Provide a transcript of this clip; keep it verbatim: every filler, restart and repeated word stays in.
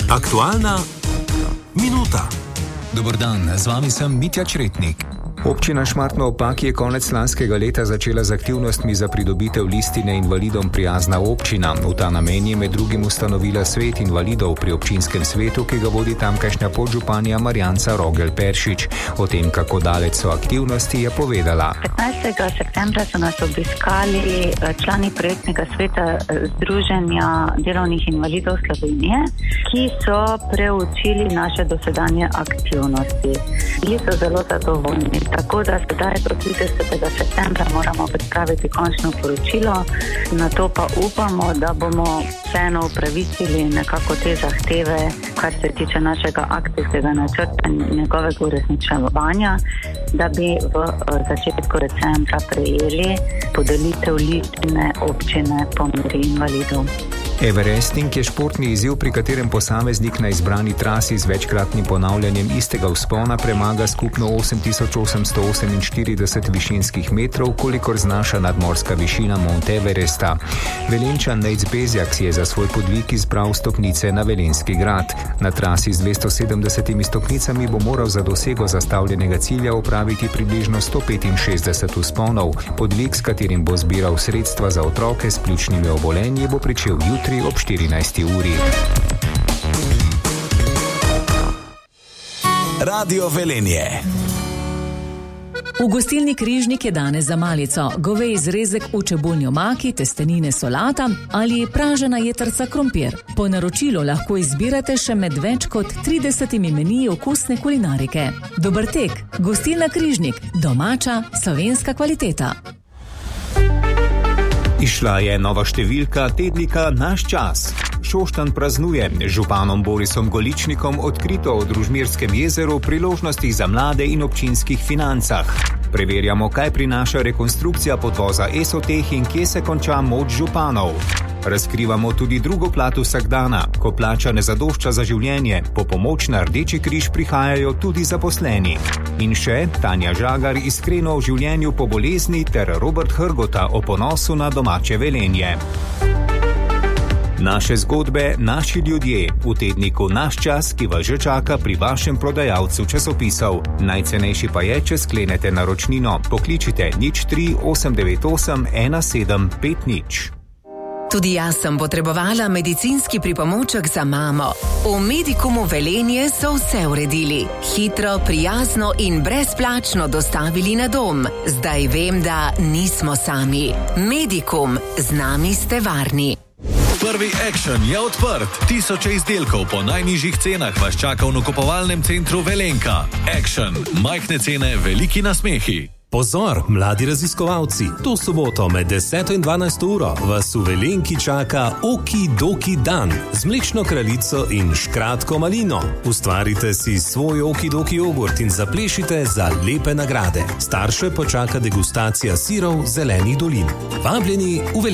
Aktualna minuta. Dober dan, z vami sem Mitja Čretnik. Občina Šmartno ob Paki je konec lanskega leta začela z aktivnostmi za pridobitev listine invalidom prijazna občina. V ta namen je med drugim ustanovila svet invalidov pri občinskem svetu, ki ga vodi tamkajšnja podžupanja Marjanca Rogel Peršič. O tem, kako daleč so aktivnosti, je povedala. petnajstega septembra so nas obiskali člani projektnega sveta Združenja delovnih invalidov Slovenije, ki so preučili naše dosedanje aktivnosti. Bili so zelo zadovoljni. Tako da sedaj do tridesetega septembra moramo pripraviti končno poročilo, na to pa upamo, da bomo vseeno upravičili nekako te zahteve, kar se tiče našega akcijskega načrta in njegovega uresničevanja, da bi v začetku decembra prejeli podelitev listine občine po meri invalidov. Everesting je športni izziv, pri katerem posameznik na izbrani trasi z večkratnim ponavljanjem istega vzpona premaga skupno osem tisoč osemsto oseminštirideset višinskih metrov, kolikor znaša nadmorska višina Mont Everesta. Velenčan Nejc Bezjak si je za svoj podvig izbral stopnice na Velenjski grad. Na trasi z dvesto sedemdesetimi stopnicami bo moral za dosego zastavljenega cilja opraviti približno sto petinšestdeset vzponov. Podvig, s katerim bo zbiral sredstva za otroke s pljučnimi obolenji, bo pričel jutri ob štirinajsti uri. Radio Velenje. V gostilni Križnik je danes za malico govej zrezek v čebulni omaki, testenine solata ali pražena jetrca krompir. Po naročilu lahko izbirate še med več kot tridesetimi meniji okusne kulinarike. Dober tek, gostilna Križnik, domača, slovenska kvaliteta. Išla je nova številka tednika Naš čas. Šoštanj praznuje z županom Borisom Goličnikom odkrito o Družmirskem jezeru, priložnostih za mlade in občinskih financah. Preverjamo, kaj prinaša rekonstrukcija podvoza Esoteh in kje se konča moč županov. Razkrivamo tudi drugo plat vsakdana, ko plača ne zadošča za življenje, po pomoč na Rdeči križ prihajajo tudi zaposleni. In še Tanja Žagar iskreno o življenju po bolezni ter Robert Hrgota o ponosu na domače Velenje. Naše zgodbe, naši ljudje v tedniku Naš čas, ki vas že čaka pri vašem prodajalcu časopisov. Najcenejši pa je, če sklenete naročnino. Pokličite nič tri osem devet osem ena sedem pet nič. Tudi jaz sem potrebovala medicinski pripomoček za mamo. V Medikumu Velenje so vse uredili. Hitro, prijazno in brezplačno dostavili na dom. Zdaj vem, da nismo sami. Medikum, z nami ste varni. Prvi Action je odprt. Tisoče izdelkov po najnižjih cenah vas čaka v nakupovalnem centru Velenka. Action. Majhne cene, veliki nasmehi. Pozor, mladi raziskovalci, to soboto med deseto in dvanajsto uro vas v Velenki čaka Okidoki dan z mlečno kraljico in škratko malino. Ustvarite si svoj Okidoki jogurt in zaplešite za lepe nagrade. Starše počaka degustacija sirov zelenih dolin. Vabljeni v Velenki.